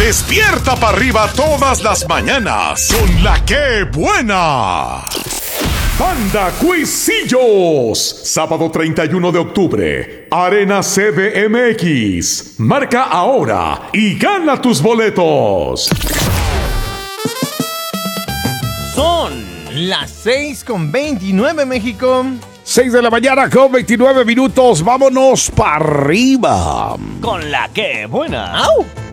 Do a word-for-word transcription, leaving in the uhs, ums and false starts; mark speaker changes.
Speaker 1: Despierta para arriba todas las mañanas con la que buena. Panda Quizillos, sábado treinta y uno de octubre, Arena C D M X. Marca ahora y gana tus boletos.
Speaker 2: Son las seis con veintinueve, México.
Speaker 3: seis de la mañana con veintinueve minutos. Vámonos para arriba.
Speaker 2: Con la que buena. ¡Au!